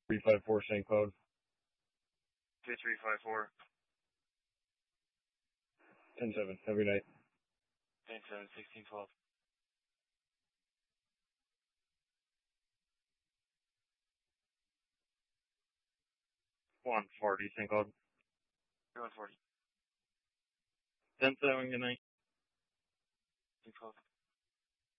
354 St. Cloud. 2354. 10-7. Have a good night. 10-7, 1612. 140 St. Cloud. 140. 10-7. Good night. 212.